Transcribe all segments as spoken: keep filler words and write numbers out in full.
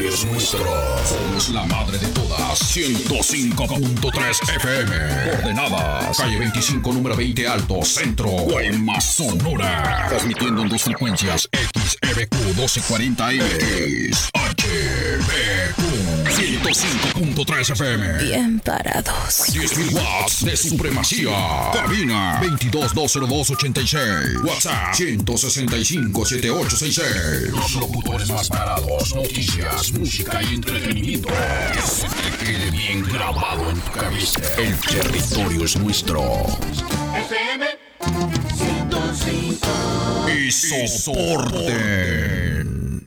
es nuestro. Somos la madre de todas. ciento cinco punto tres F M. Coordenadas. Calle veinticinco, número veinte Alto, Centro. Guaymas, Sonora. Transmitiendo en dos frecuencias. X E B Q doce cuarenta M. X H B Q ciento cinco punto tres F M. Bien parados. diez mil watts de supremacía. Cabina veintidós dos cero dos ochenta y seis. WhatsApp ciento sesenta y cinco setenta y ocho sesenta y seis. Los locutores más parados. Noticias, música y entretenimiento. Que se te quede bien grabado en tu cabeza. El territorio es nuestro. F M ciento cinco. Y soporten.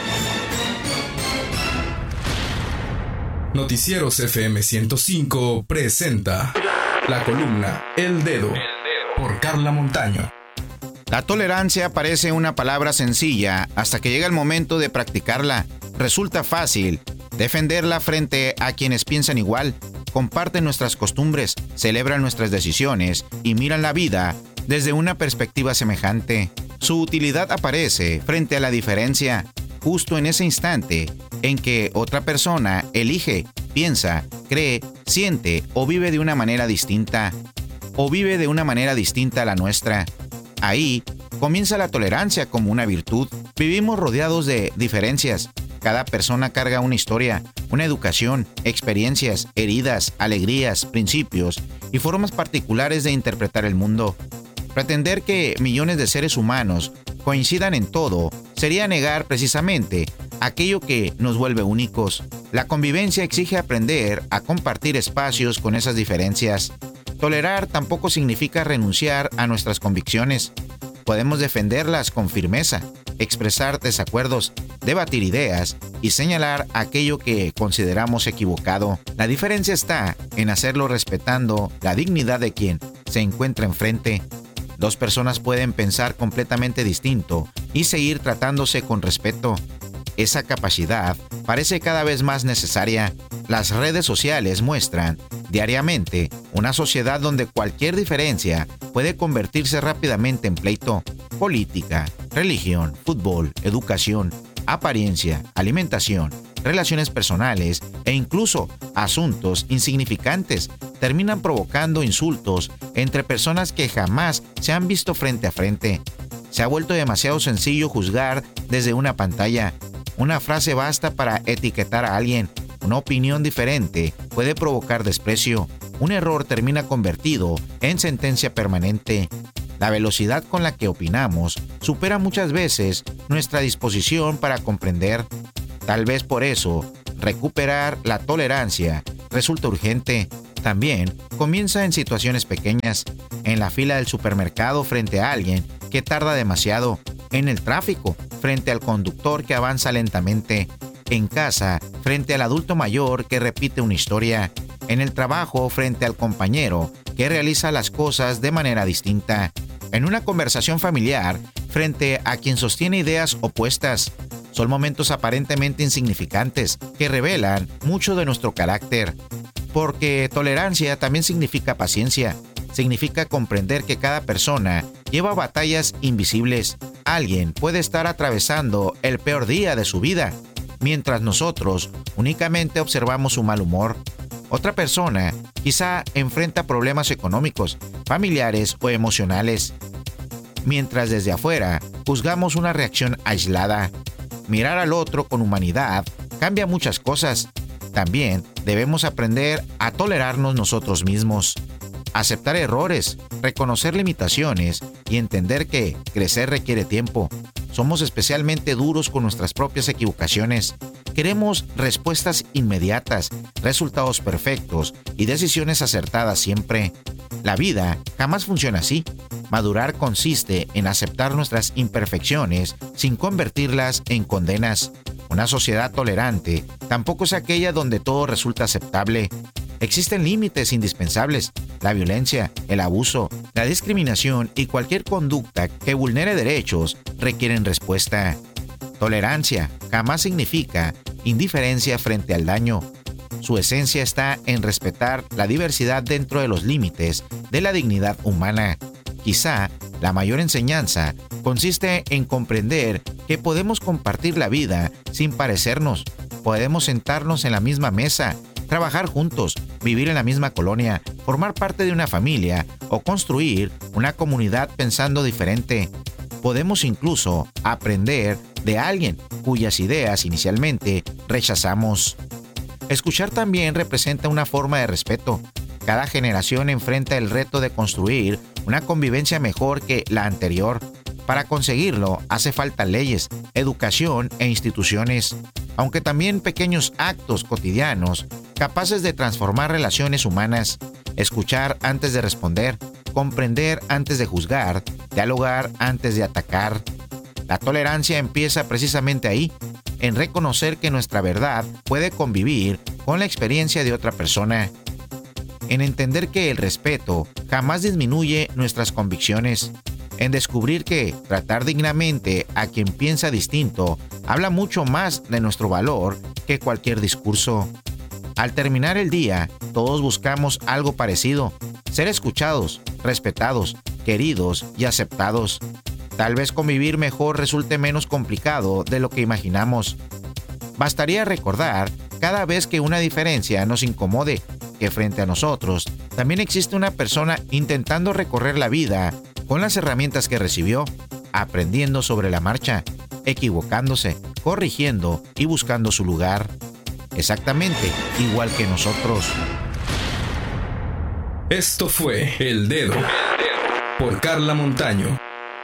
Noticieros F M ciento cinco presenta la columna El Dedo por Carla Montaño. La tolerancia parece una palabra sencilla hasta que llega el momento de practicarla. Resulta fácil defenderla frente a quienes piensan igual, comparten nuestras costumbres, celebran nuestras decisiones y miran la vida desde una perspectiva semejante. Su utilidad aparece frente a la diferencia, justo en ese instante en que otra persona elige, piensa, cree, siente o vive de una manera distinta, o vive de una manera distinta a la nuestra. Ahí comienza la tolerancia como una virtud. Vivimos rodeados de diferencias. Cada persona carga una historia, una educación, experiencias, heridas, alegrías, principios y formas particulares de interpretar el mundo. Pretender que millones de seres humanos coincidan en todo sería negar precisamente aquello que nos vuelve únicos. La convivencia exige aprender a compartir espacios con esas diferencias. Tolerar tampoco significa renunciar a nuestras convicciones. Podemos defenderlas con firmeza, expresar desacuerdos, debatir ideas y señalar aquello que consideramos equivocado. La diferencia está en hacerlo respetando la dignidad de quien se encuentra enfrente. Dos personas pueden pensar completamente distinto y seguir tratándose con respeto. Esa capacidad parece cada vez más necesaria. Las redes sociales muestran diariamente una sociedad donde cualquier diferencia puede convertirse rápidamente en pleito. Política, religión, fútbol, educación, apariencia, alimentación, relaciones personales e incluso asuntos insignificantes terminan provocando insultos entre personas que jamás se han visto frente a frente. Se ha vuelto demasiado sencillo juzgar desde una pantalla. Una frase basta para etiquetar a alguien. Una opinión diferente puede provocar desprecio. Un error termina convertido en sentencia permanente. La velocidad con la que opinamos supera muchas veces nuestra disposición para comprender. Tal vez por eso, recuperar la tolerancia resulta urgente. También comienza en situaciones pequeñas, en la fila del supermercado frente a alguien que tarda demasiado, en el tráfico frente al conductor que avanza lentamente, en casa frente al adulto mayor que repite una historia, en el trabajo frente al compañero que realiza las cosas de manera distinta, en una conversación familiar frente a quien sostiene ideas opuestas. Son momentos aparentemente insignificantes que revelan mucho de nuestro carácter. Porque tolerancia también significa paciencia. Significa comprender que cada persona lleva batallas invisibles. Alguien puede estar atravesando el peor día de su vida, mientras nosotros únicamente observamos su mal humor. Otra persona quizá enfrenta problemas económicos, familiares o emocionales, mientras desde afuera juzgamos una reacción aislada. Mirar al otro con humanidad cambia muchas cosas. También debemos aprender a tolerarnos nosotros mismos, aceptar errores, reconocer limitaciones y entender que crecer requiere tiempo. Somos especialmente duros con nuestras propias equivocaciones. Queremos respuestas inmediatas, resultados perfectos y decisiones acertadas siempre. La vida jamás funciona así. Madurar consiste en aceptar nuestras imperfecciones sin convertirlas en condenas. Una sociedad tolerante tampoco es aquella donde todo resulta aceptable. Existen límites indispensables. La violencia, el abuso, la discriminación y cualquier conducta que vulnere derechos requieren respuesta. Tolerancia jamás significa indiferencia frente al daño. Su esencia está en respetar la diversidad dentro de los límites de la dignidad humana. Quizá la mayor enseñanza consiste en comprender que podemos compartir la vida sin parecernos, podemos sentarnos en la misma mesa, trabajar juntos, vivir en la misma colonia, formar parte de una familia o construir una comunidad pensando diferente. Podemos incluso aprender de alguien cuyas ideas inicialmente rechazamos. Escuchar también representa una forma de respeto. Cada generación enfrenta el reto de construir una convivencia mejor que la anterior. Para conseguirlo, hace falta leyes, educación e instituciones, aunque también pequeños actos cotidianos capaces de transformar relaciones humanas. Escuchar antes de responder, comprender antes de juzgar, dialogar antes de atacar. La tolerancia empieza precisamente ahí, en reconocer que nuestra verdad puede convivir con la experiencia de otra persona, en entender que el respeto jamás disminuye nuestras convicciones, en descubrir que tratar dignamente a quien piensa distinto habla mucho más de nuestro valor que cualquier discurso. Al terminar el día, todos buscamos algo parecido: ser escuchados, respetados, queridos y aceptados. Tal vez convivir mejor resulte menos complicado de lo que imaginamos. Bastaría recordar, cada vez que una diferencia nos incomode, que frente a nosotros también existe una persona intentando recorrer la vida con las herramientas que recibió, aprendiendo sobre la marcha, equivocándose, corrigiendo y buscando su lugar. Exactamente igual que nosotros. Esto fue El Dedo por Carla Montaño.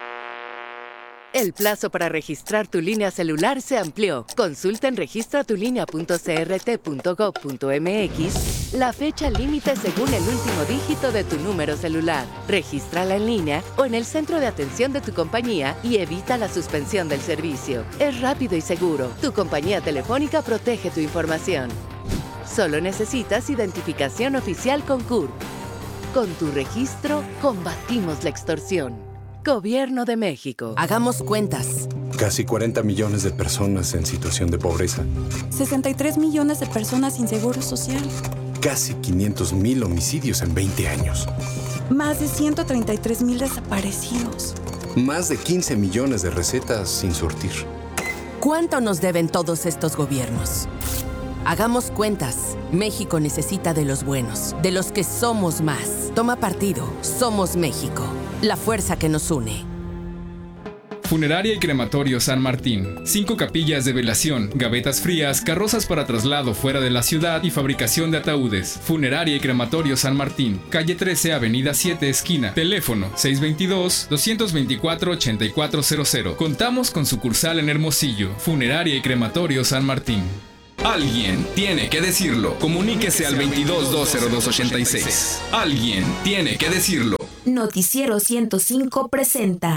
El plazo para registrar tu línea celular se amplió. Consulta en registra tu línea punto c r t punto gov punto m x la fecha límite según el último dígito de tu número celular. Regístrala en línea o en el centro de atención de tu compañía y evita la suspensión del servicio. Es rápido y seguro. Tu compañía telefónica protege tu información. Solo necesitas identificación oficial con C U R P. Con tu registro, combatimos la extorsión. Gobierno de México. Hagamos cuentas. Casi cuarenta millones de personas en situación de pobreza. sesenta y tres millones de personas sin seguro social. Casi quinientos mil homicidios en veinte años. Más de ciento treinta y tres mil desaparecidos. Más de quince millones de recetas sin surtir. ¿Cuánto nos deben todos estos gobiernos? Hagamos cuentas. México necesita de los buenos, de los que somos más. Toma partido. Somos México. La fuerza que nos une. Funeraria y Crematorio San Martín. Cinco capillas de velación, gavetas frías, carrozas para traslado fuera de la ciudad y fabricación de ataúdes. Funeraria y Crematorio San Martín. Calle trece, Avenida siete, esquina. Teléfono seis dos dos, dos dos cuatro, ocho cuatro cero cero. Contamos con sucursal en Hermosillo. Funeraria y Crematorio San Martín. Alguien tiene que decirlo. Comuníquese al veintidós dos cero dos ochenta y seis. Alguien tiene que decirlo. Noticiero ciento cinco presenta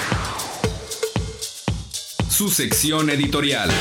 su sección editorial.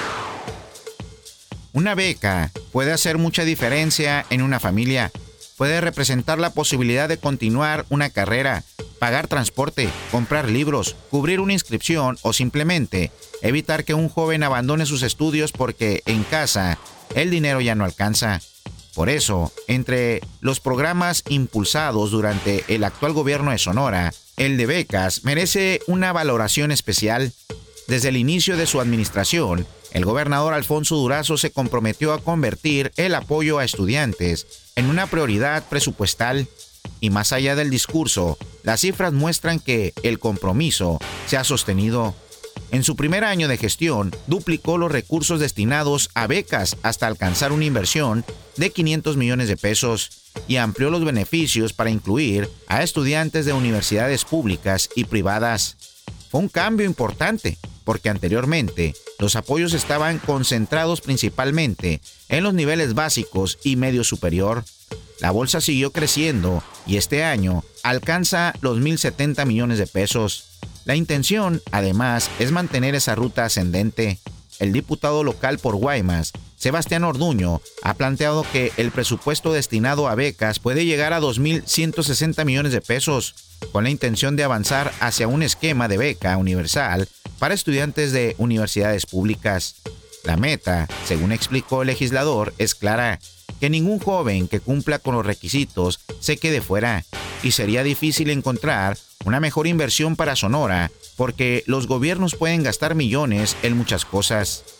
Una beca puede hacer mucha diferencia en una familia. Puede representar la posibilidad de continuar una carrera, pagar transporte, comprar libros, cubrir una inscripción o simplemente evitar que un joven abandone sus estudios porque en casa el dinero ya no alcanza. Por eso, entre los programas impulsados durante el actual gobierno de Sonora, el de becas merece una valoración especial. Desde el inicio de su administración, el gobernador Alfonso Durazo se comprometió a convertir el apoyo a estudiantes en una prioridad presupuestal. Y más allá del discurso, las cifras muestran que el compromiso se ha sostenido. En su primer año de gestión, duplicó los recursos destinados a becas hasta alcanzar una inversión de quinientos millones de pesos y amplió los beneficios para incluir a estudiantes de universidades públicas y privadas. Fue un cambio importante, porque anteriormente los apoyos estaban concentrados principalmente en los niveles básicos y medio superior. La bolsa siguió creciendo y este año alcanza los mil setenta millones de pesos. La intención, además, es mantener esa ruta ascendente. El diputado local por Guaymas, Sebastián Orduño, ha planteado que el presupuesto destinado a becas puede llegar a dos mil ciento sesenta millones de pesos, con la intención de avanzar hacia un esquema de beca universal para estudiantes de universidades públicas. La meta, según explicó el legislador, es clara: que ningún joven que cumpla con los requisitos se quede fuera, y sería difícil encontrar una mejor inversión para Sonora porque los gobiernos pueden gastar millones en muchas cosas.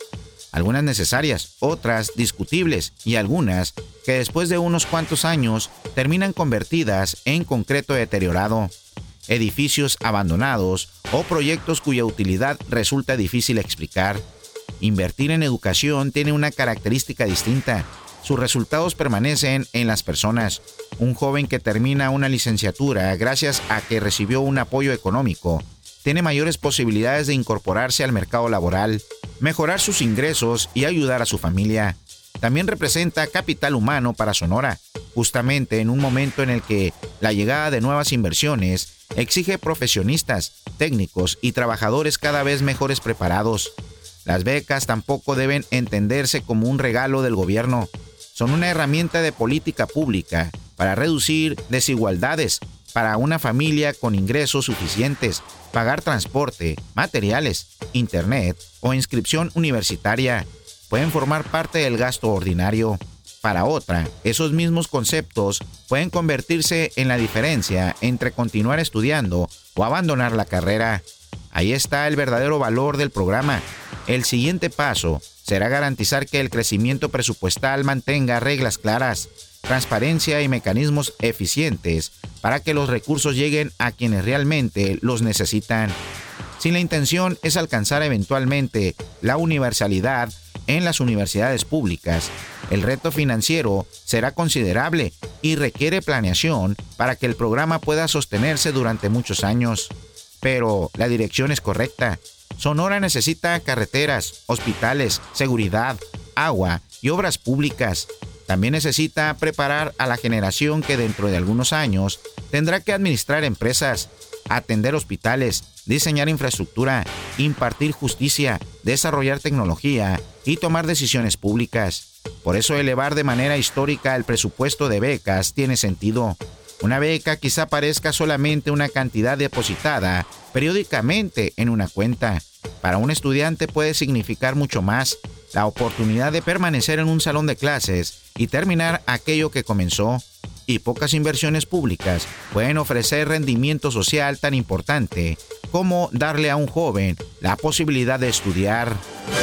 algunas necesarias, otras discutibles y algunas que después de unos cuantos años terminan convertidas en concreto deteriorado, edificios abandonados o proyectos cuya utilidad resulta difícil explicar. Invertir en educación tiene una característica distinta. Sus resultados permanecen en las personas. Un joven que termina una licenciatura gracias a que recibió un apoyo económico tiene mayores posibilidades de incorporarse al mercado laboral, mejorar sus ingresos y ayudar a su familia. También representa capital humano para Sonora, justamente en un momento en el que la llegada de nuevas inversiones exige profesionistas, técnicos y trabajadores cada vez mejores preparados. Las becas tampoco deben entenderse como un regalo del gobierno. Son una herramienta de política pública para reducir desigualdades para una familia con ingresos suficientes, pagar transporte, materiales, internet o inscripción universitaria. Pueden formar parte del gasto ordinario. Para otra, esos mismos conceptos pueden convertirse en la diferencia entre continuar estudiando o abandonar la carrera. Ahí está el verdadero valor del programa. El siguiente paso será garantizar que el crecimiento presupuestal mantenga reglas claras, transparencia y mecanismos eficientes para que los recursos lleguen a quienes realmente los necesitan. Si la intención es alcanzar eventualmente la universalidad en las universidades públicas, el reto financiero será considerable y requiere planeación para que el programa pueda sostenerse durante muchos años. Pero la dirección es correcta. Sonora necesita carreteras, hospitales, seguridad, agua y obras públicas. También necesita preparar a la generación que dentro de algunos años tendrá que administrar empresas, atender hospitales, diseñar infraestructura, impartir justicia, desarrollar tecnología y tomar decisiones públicas. Por eso elevar de manera histórica el presupuesto de becas tiene sentido. Una beca quizá parezca solamente una cantidad depositada periódicamente en una cuenta. Para un estudiante puede significar mucho más: la oportunidad de permanecer en un salón de clases y terminar aquello que comenzó. Y pocas inversiones públicas pueden ofrecer rendimiento social tan importante como darle a un joven la posibilidad de estudiar.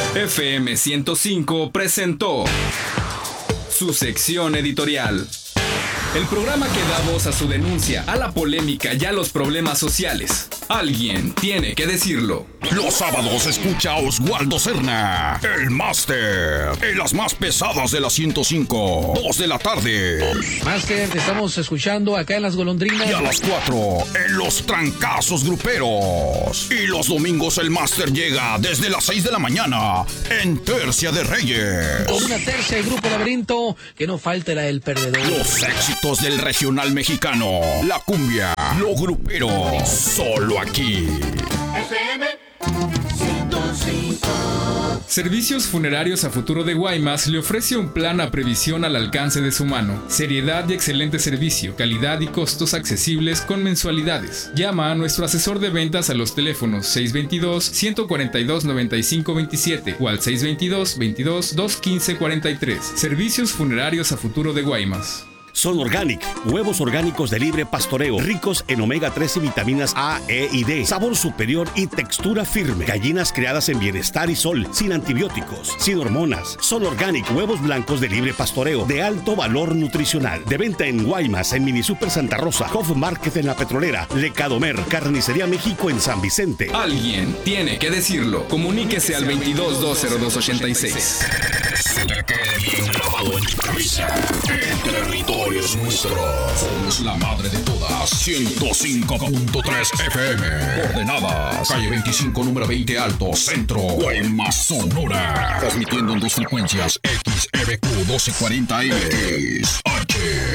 F M ciento cinco presentó su sección editorial. El programa que da voz a su denuncia, a la polémica y a los problemas sociales. Alguien tiene que decirlo. Los sábados escucha a Oswaldo Cerna, el máster, en las más pesadas de la ciento cinco, dos de la tarde. Máster, te estamos escuchando acá en Las Golondrinas. Y a las cuatro, en los trancazos gruperos. Y los domingos el máster llega desde las seis de la mañana, en Tercia de Reyes. Con una tercia de Grupo Laberinto, que no falte la del perdedor. Los éxitos del regional mexicano, la cumbia, lo grupero, solo aquí. F M ciento cinco. Servicios Funerarios a Futuro de Guaymas le ofrece un plan a previsión al alcance de su mano. Seriedad y excelente servicio, calidad y costos accesibles con mensualidades. Llama a nuestro asesor de ventas a los teléfonos seis dos dos, uno cuatro dos, nueve cinco dos siete o al seis dos dos, veintidós, dos quince cuarenta y tres. Servicios Funerarios a Futuro de Guaymas. Son Organic, huevos orgánicos de libre pastoreo, ricos en omega tres y vitaminas A, E y D, sabor superior y textura firme. Gallinas criadas en bienestar y sol, sin antibióticos, sin hormonas. Son Organic, huevos blancos de libre pastoreo, de alto valor nutricional. De venta en Guaymas, en Mini Super Santa Rosa, Hof Market en La Petrolera, Lecadomer, Carnicería México en San Vicente. Alguien tiene que decirlo. Comuníquese al veintidós dos cero dos ochenta y seis. Se te quede bien grabado en tu cabeza. El territorio es nuestro. Somos la madre de todas. ciento cinco punto tres F M. Coordenadas: calle veinticinco, número veinte Alto, Centro, Guaymas, Sonora. Transmitiendo en dos frecuencias: X E B Q doce cuarenta M, X H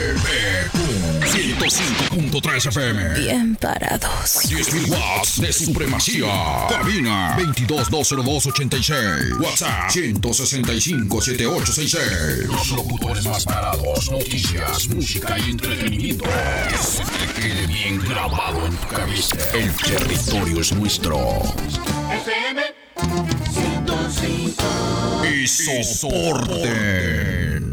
B Q ciento cinco punto tres F M. Bien parados. diez mil watts de supremacía. Cabina veintidós dos cero dos ochenta y seis. WhatsApp ciento sesenta y cinco setenta y ocho sesenta y seis. Los locutores más parados. Noticias, música y entretenimiento. Que se te quede bien grabado en tu cabeza. El territorio es nuestro. F M ciento cinco. Y soporten.